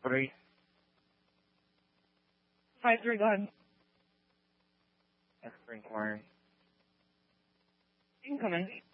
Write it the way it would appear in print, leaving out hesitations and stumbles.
3. 5-3, go ahead. That's for inquiry. You can come in.